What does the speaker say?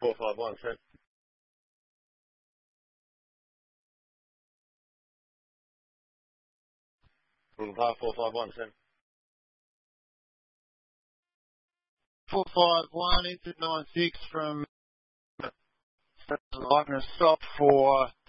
451, set. Boulevard 451, set. 451 into 96 from I'm going to stop for